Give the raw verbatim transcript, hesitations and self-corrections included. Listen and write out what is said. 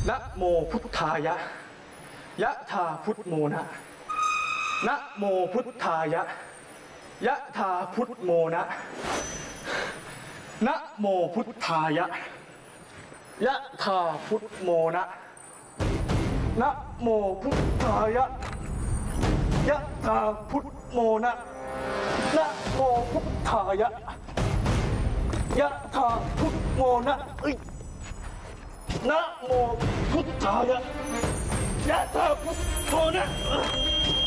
นะโมพุทธายะยะธาพุทโมนะนะโมพุทธายะยะธาพุทโมนะนะโมพุทธายะยะธาพุทโมนะนะโมพุทธายะยะธาพุทโมนะนะโมพุทธายะยะธาพุทโมนะเอ้ยนะโมพุทธายะยะธาพุทโมนะ